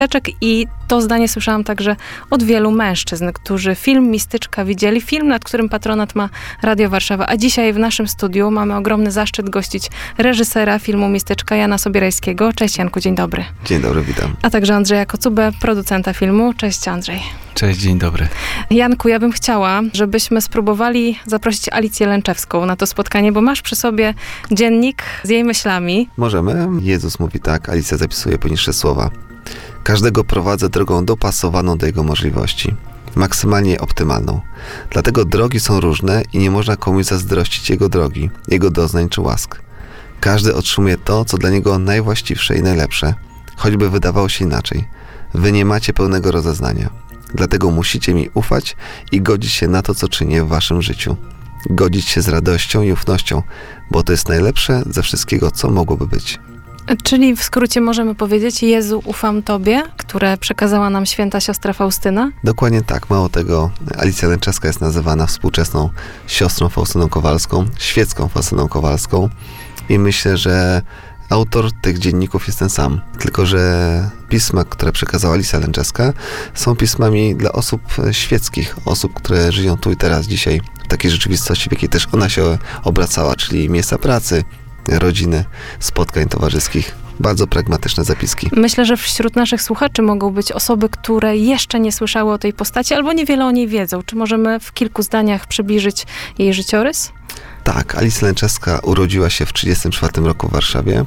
I to zdanie słyszałam także od wielu mężczyzn, którzy film Mistyczka widzieli, film, nad którym patronat ma Radio Warszawa. A dzisiaj w naszym studiu mamy ogromny zaszczyt gościć reżysera filmu Mistyczka, Jana Sobierajskiego. Cześć Janku, dzień dobry. Dzień dobry, witam. A także Andrzeja Kocubę, producenta filmu. Cześć Andrzej. Cześć, dzień dobry. Janku, ja bym chciała, żebyśmy spróbowali zaprosić Alicję Lęczewską na to spotkanie, bo masz przy sobie dziennik z jej myślami. Możemy? Jezus mówi tak, Alicja zapisuje poniższe słowa. Każdego prowadzę drogą dopasowaną do jego możliwości, maksymalnie optymalną. Dlatego drogi są różne i nie można komuś zazdrościć jego drogi, jego doznań czy łask. Każdy otrzymuje to, co dla niego najwłaściwsze i najlepsze, choćby wydawało się inaczej. Wy nie macie pełnego rozeznania. Dlatego musicie mi ufać i godzić się na to, co czynię w waszym życiu. Godzić się z radością i ufnością, bo to jest najlepsze ze wszystkiego, co mogłoby być. Czyli w skrócie możemy powiedzieć: Jezu, ufam Tobie, które przekazała nam święta siostra Faustyna? Dokładnie tak. Mało tego, Alicja Lęczewska jest nazywana współczesną siostrą Faustyną Kowalską, świecką Faustyną Kowalską i myślę, że autor tych dzienników jest ten sam. Tylko że pisma, które przekazała Alicja Lęczewska, są pismami dla osób świeckich, osób, które żyją tu i teraz, dzisiaj, w takiej rzeczywistości, w jakiej też ona się obracała, czyli miejsca pracy, rodziny, spotkań towarzyskich. Bardzo pragmatyczne zapiski. Myślę, że wśród naszych słuchaczy mogą być osoby, które jeszcze nie słyszały o tej postaci albo niewiele o niej wiedzą. Czy możemy w kilku zdaniach przybliżyć jej życiorys? Tak, Alicja Lęczewska urodziła się w 1934 roku w Warszawie.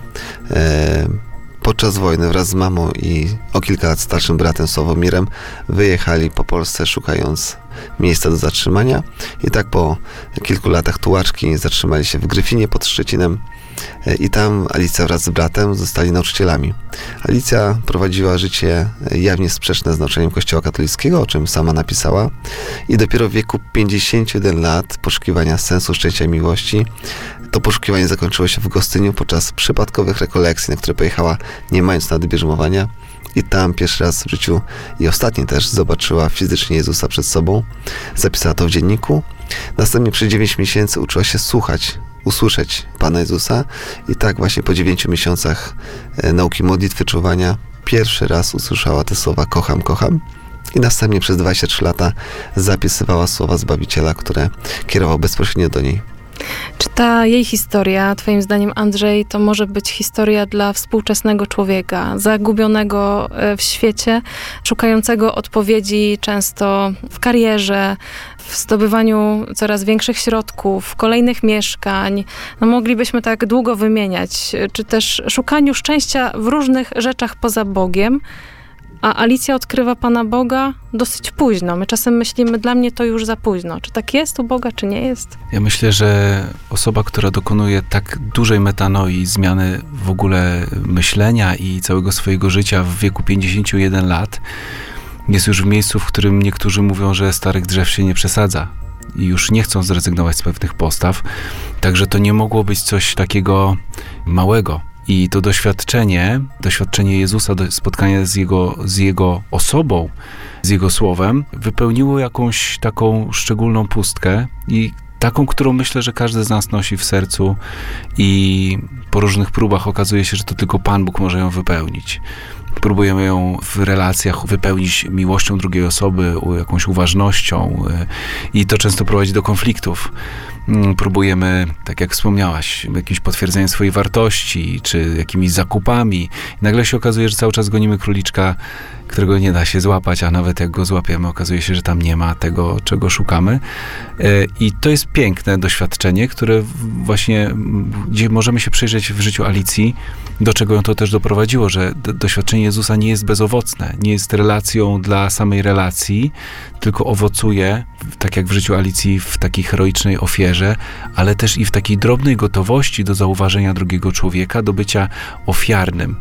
Podczas wojny wraz z mamą i o kilka lat starszym bratem Sławomirem wyjechali po Polsce, szukając miejsca do zatrzymania. I tak po kilku latach tułaczki zatrzymali się w Gryfinie pod Szczecinem i tam Alicja wraz z bratem zostali nauczycielami. Alicja prowadziła życie jawnie sprzeczne z nauczaniem Kościoła katolickiego, o czym sama napisała, i dopiero w wieku 51 lat poszukiwania sensu, szczęścia i miłości to poszukiwanie zakończyło się w Gostyniu podczas przypadkowych rekolekcji, na które pojechała nie mając nade bierzmowania, i tam pierwszy raz w życiu i ostatni też zobaczyła fizycznie Jezusa przed sobą. Zapisała to w dzienniku. Następnie przez 9 miesięcy uczyła się usłyszeć Pana Jezusa i tak właśnie po 9 miesiącach nauki modlitwy, czuwania pierwszy raz usłyszała te słowa: kocham, kocham. I następnie przez 23 lata zapisywała słowa Zbawiciela, które kierował bezpośrednio do niej. Czy ta jej historia, twoim zdaniem, Andrzej, to może być historia dla współczesnego człowieka, zagubionego w świecie, szukającego odpowiedzi często w karierze, w zdobywaniu coraz większych środków, kolejnych mieszkań? No, moglibyśmy tak długo wymieniać. Czy też szukaniu szczęścia w różnych rzeczach poza Bogiem, a Alicja odkrywa Pana Boga dosyć późno. My czasem myślimy, dla mnie to już za późno. Czy tak jest u Boga, czy nie jest? Ja myślę, że osoba, która dokonuje tak dużej metanoi, zmiany w ogóle myślenia i całego swojego życia w wieku 51 lat, jest już w miejscu, w którym niektórzy mówią, że starych drzew się nie przesadza i już nie chcą zrezygnować z pewnych postaw. Także to nie mogło być coś takiego małego. I to doświadczenie Jezusa, spotkanie z Jego osobą, z Jego słowem, wypełniło jakąś taką szczególną pustkę i taką, którą myślę, że każdy z nas nosi w sercu i po różnych próbach okazuje się, że to tylko Pan Bóg może ją wypełnić. Próbujemy ją w relacjach wypełnić miłością drugiej osoby, jakąś uważnością i to często prowadzi do konfliktów. Próbujemy, tak jak wspomniałaś, jakimś potwierdzeniem swojej wartości, czy jakimiś zakupami. I nagle się okazuje, że cały czas gonimy króliczka, którego nie da się złapać, a nawet jak go złapiemy, okazuje się, że tam nie ma tego, czego szukamy. I to jest piękne doświadczenie, które właśnie, gdzie możemy się przyjrzeć w życiu Alicji, do czego ją to też doprowadziło, że doświadczenie Jezusa nie jest bezowocne, nie jest relacją dla samej relacji, tylko owocuje, tak jak w życiu Alicji, w takiej heroicznej ofierze, ale też i w takiej drobnej gotowości do zauważenia drugiego człowieka, do bycia ofiarnym.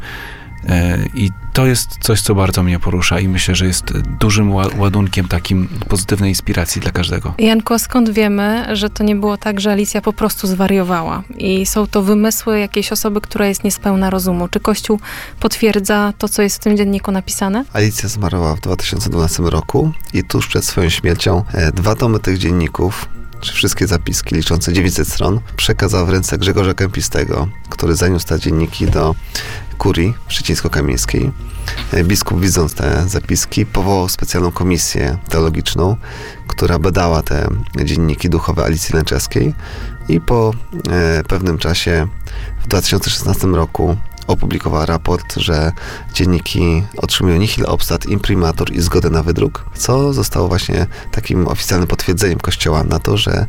I to jest coś, co bardzo mnie porusza i myślę, że jest dużym ładunkiem takim pozytywnej inspiracji dla każdego. Janko, skąd wiemy, że to nie było tak, że Alicja po prostu zwariowała i są to wymysły jakiejś osoby, która jest niespełna rozumu? Czy Kościół potwierdza to, co jest w tym dzienniku napisane? Alicja zmarła w 2012 roku i tuż przed swoją śmiercią 2 tomy tych dzienników, czy wszystkie zapiski liczące 900 stron, przekazał w ręce Grzegorza Kępistego, który zaniósł te dzienniki do kurii szczecińsko-kamieńskiej. Biskup, widząc te zapiski, powołał specjalną komisję teologiczną, która badała te dzienniki duchowe Alicji Lęczeskiej i po pewnym czasie w 2016 roku opublikowała raport, że dzienniki otrzymują nihil obstat imprimatur i zgodę na wydruk, co zostało właśnie takim oficjalnym potwierdzeniem Kościoła na to, że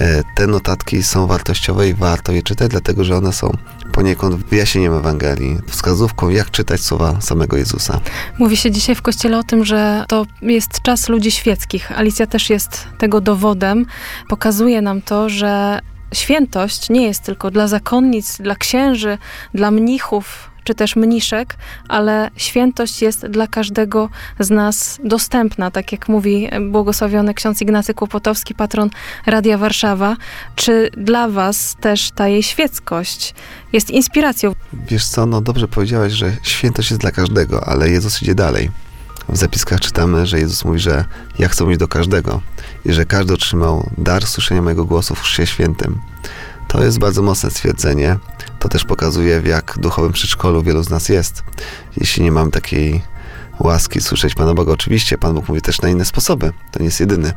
te notatki są wartościowe i warto je czytać, dlatego że one są poniekąd wyjaśnieniem Ewangelii, wskazówką, jak czytać słowa samego Jezusa. Mówi się dzisiaj w Kościele o tym, że to jest czas ludzi świeckich. Alicja też jest tego dowodem. Pokazuje nam to, że świętość nie jest tylko dla zakonnic, dla księży, dla mnichów, czy też mniszek, ale świętość jest dla każdego z nas dostępna, tak jak mówi błogosławiony ksiądz Ignacy Kłopotowski, patron Radia Warszawa. Czy dla was też ta jej świeckość jest inspiracją? Wiesz co, no dobrze powiedziałeś, że świętość jest dla każdego, ale Jezus idzie dalej. W zapiskach czytamy, że Jezus mówi, że ja chcę mówić do każdego i że każdy otrzymał dar słyszenia mojego głosu w Chrzcie Świętym. To jest bardzo mocne stwierdzenie. To też pokazuje, w jak duchowym przedszkolu wielu z nas jest. Jeśli nie mamy takiej łaski słyszeć Pana Boga, oczywiście Pan Bóg mówi też na inne sposoby. To nie jest jedyny.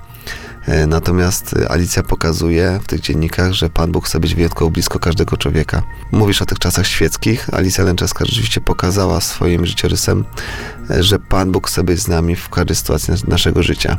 Natomiast Alicja pokazuje w tych dziennikach, że Pan Bóg chce być wyjątkowo blisko każdego człowieka. Mówisz o tych czasach świeckich. Alicja Lęczeska rzeczywiście pokazała swoim życiorysem, że Pan Bóg chce być z nami w każdej sytuacji naszego życia.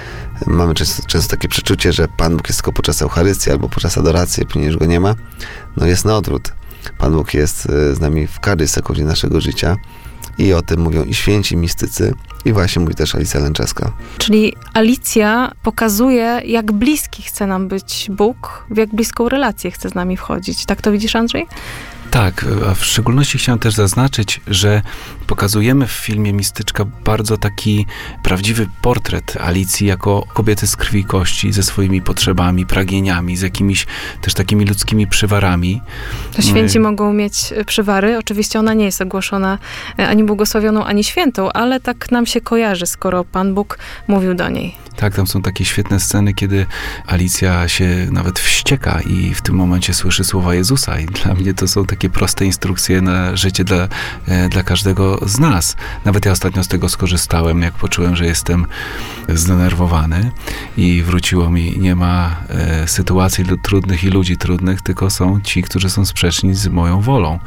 Mamy często takie przeczucie, że Pan Bóg jest tylko podczas Eucharystii albo podczas adoracji, później już Go nie ma. No jest na odwrót. Pan Bóg jest z nami w każdej sekundzie naszego życia. I o tym mówią i święci, i mistycy, i właśnie mówi też Alicja Lęczeska. Czyli Alicja pokazuje, jak bliski chce nam być Bóg, w jak bliską relację chce z nami wchodzić. Tak to widzisz, Andrzej? Tak, a w szczególności chciałem też zaznaczyć, że pokazujemy w filmie Mistyczka bardzo taki prawdziwy portret Alicji jako kobiety z krwi i kości, ze swoimi potrzebami, pragnieniami, z jakimiś też takimi ludzkimi przywarami. To święci mogą mieć przywary. Oczywiście ona nie jest ogłoszona ani błogosławioną, ani świętą, ale tak nam się kojarzy, skoro Pan Bóg mówił do niej. Tak, tam są takie świetne sceny, kiedy Alicja się nawet wścieka i w tym momencie słyszy słowa Jezusa i dla mnie to są takie proste instrukcje na życie dla każdego z nas. Nawet ja ostatnio z tego skorzystałem, jak poczułem, że jestem zdenerwowany i wróciło mi, nie ma sytuacji trudnych i ludzi trudnych, tylko są ci, którzy są sprzeczni z moją wolą.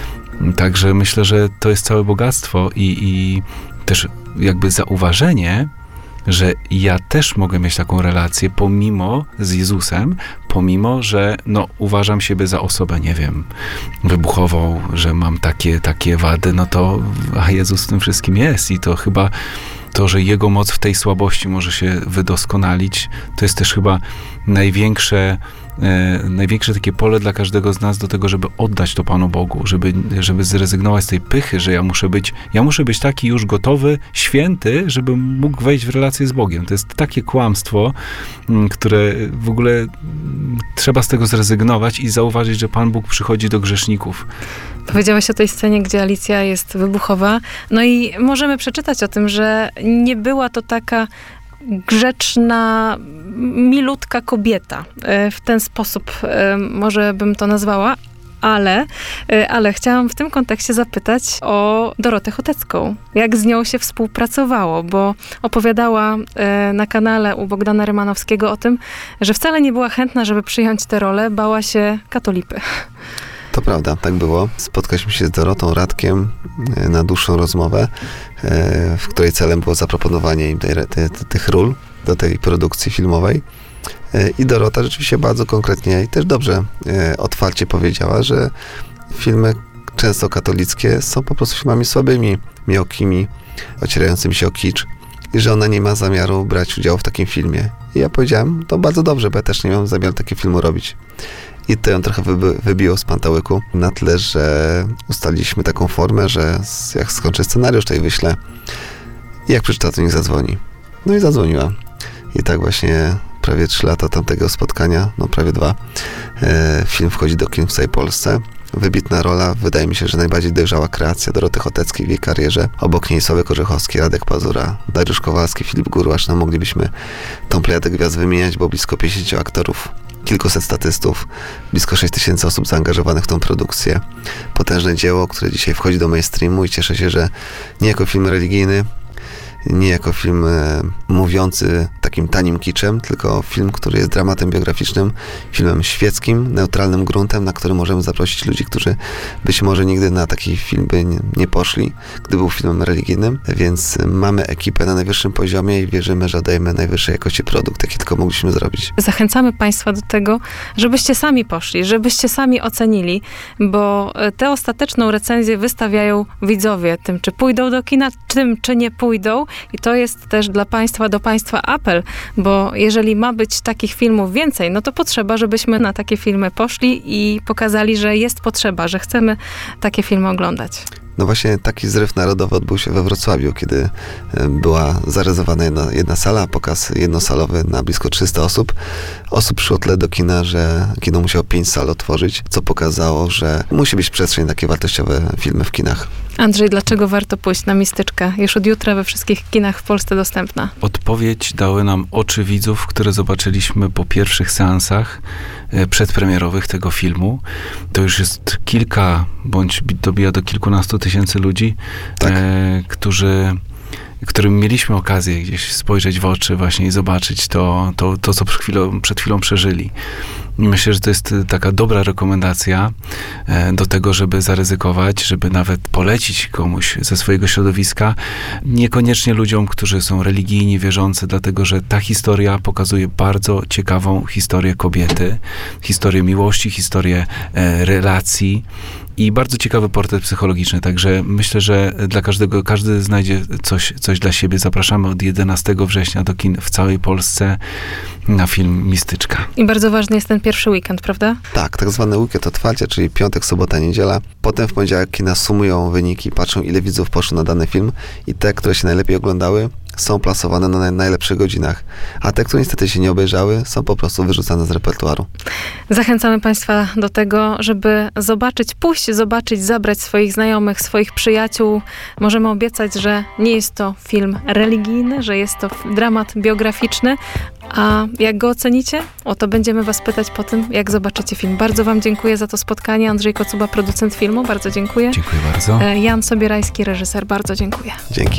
Także myślę, że to jest całe bogactwo i też jakby zauważenie, że ja też mogę mieć taką relację z Jezusem, pomimo, że uważam siebie za osobę, nie wiem, wybuchową, że mam takie wady, a Jezus w tym wszystkim jest i to chyba to, że Jego moc w tej słabości może się wydoskonalić, to jest też chyba największe takie pole dla każdego z nas do tego, żeby oddać to Panu Bogu, żeby zrezygnować z tej pychy, że ja muszę być taki już gotowy, święty, żebym mógł wejść w relację z Bogiem. To jest takie kłamstwo, które w ogóle trzeba z tego zrezygnować i zauważyć, że Pan Bóg przychodzi do grzeszników. Powiedziałaś o tej scenie, gdzie Alicja jest wybuchowa. No i możemy przeczytać o tym, że nie była to taka grzeczna, milutka kobieta. W ten sposób może bym to nazwała, ale chciałam w tym kontekście zapytać o Dorotę Chotecką. Jak z nią się współpracowało, bo opowiadała na kanale u Bogdana Rymanowskiego o tym, że wcale nie była chętna, żeby przyjąć tę rolę, bała się katolipy. To prawda, tak było. Spotkaliśmy się z Dorotą Radkiem na dłuższą rozmowę, w której celem było zaproponowanie im tych ról do tej produkcji filmowej. I Dorota rzeczywiście bardzo konkretnie i też dobrze, otwarcie powiedziała, że filmy często katolickie są po prostu filmami słabymi, miałkimi, ocierającymi się o kicz i że ona nie ma zamiaru brać udziału w takim filmie. I ja powiedziałem, to bardzo dobrze, bo ja też nie mam zamiaru takiego filmu robić. I to ją trochę wybiło z pantałyku na tyle, że ustaliliśmy taką formę, że jak skończę scenariusz, to jej wyślę. I jak przeczyta, to niech zadzwoni. No i zadzwoniła. I tak właśnie prawie 3 lata tamtego spotkania, prawie 2, film wchodzi do kin w całej Polsce. wybitna rola. Wydaje mi się, że najbardziej dojrzała kreacja Doroty Choteckiej w jej karierze. Obok niej Sławek Orzechowski, Radek Pazura, Dariusz Kowalski, Filip Gurłacz. No, moglibyśmy tą plejadę gwiazd wymieniać, bo blisko 50 aktorów, kilkuset statystów, blisko 6000 osób zaangażowanych w tą produkcję. Potężne dzieło, które dzisiaj wchodzi do mainstreamu i cieszę się, że nie jako film religijny, nie jako film mówiący takim tanim kiczem, tylko film, który jest dramatem biograficznym, filmem świeckim, neutralnym gruntem, na który możemy zaprosić ludzi, którzy być może nigdy na taki film by nie poszli, gdy był filmem religijnym. Więc mamy ekipę na najwyższym poziomie i wierzymy, że dajemy najwyższej jakości produkt, jaki tylko mogliśmy zrobić. Zachęcamy Państwa do tego, żebyście sami poszli, żebyście sami ocenili, bo tę ostateczną recenzję wystawiają widzowie, tym czy pójdą do kina, tym czy nie pójdą. I to jest też dla Państwa, do Państwa apel, bo jeżeli ma być takich filmów więcej, no to potrzeba, żebyśmy na takie filmy poszli i pokazali, że jest potrzeba, że chcemy takie filmy oglądać. No właśnie taki zryw narodowy odbył się we Wrocławiu, kiedy była zarezerwowana jedna sala, pokaz jednosalowy na blisko 300 osób. Osób przyszło tyle do kina, że kino musiało 5 sal otworzyć, co pokazało, że musi być przestrzeń na takie wartościowe filmy w kinach. Andrzej, dlaczego warto pójść na Mistyczkę? Już od jutra we wszystkich kinach w Polsce dostępna. Odpowiedź dały nam oczy widzów, które zobaczyliśmy po pierwszych seansach przedpremierowych tego filmu. To już jest kilka, bądź dobija do kilkunastu tysięcy ludzi, tak. Którym mieliśmy okazję gdzieś spojrzeć w oczy właśnie i zobaczyć to co przed chwilą przeżyli. I myślę, że to jest taka dobra rekomendacja do tego, żeby zaryzykować, żeby nawet polecić komuś ze swojego środowiska. Niekoniecznie ludziom, którzy są religijni, wierzący, dlatego że ta historia pokazuje bardzo ciekawą historię kobiety, historię miłości, historię relacji i bardzo ciekawy portret psychologiczny. Także myślę, że dla każdy znajdzie coś dla siebie. Zapraszamy od 11 września do kin w całej Polsce na film Mistyczka. I bardzo ważny jest ten pierwszy weekend, prawda? Tak zwany weekend otwarcia, czyli piątek, sobota, niedziela. Potem w poniedziałek kina sumują wyniki, patrzą ile widzów poszło na dany film i te, które się najlepiej oglądały, są plasowane na najlepszych godzinach, a te, które niestety się nie obejrzały, są po prostu wyrzucane z repertuaru. Zachęcamy Państwa do tego, żeby pójść zobaczyć, zabrać swoich znajomych, swoich przyjaciół. Możemy obiecać, że nie jest to film religijny, że jest to dramat biograficzny, a jak go ocenicie? O to będziemy Was pytać po tym, jak zobaczycie film. Bardzo Wam dziękuję za to spotkanie. Andrzej Kocuba, producent filmu, bardzo dziękuję. Dziękuję bardzo. Jan Sobierajski, reżyser, bardzo dziękuję. Dzięki.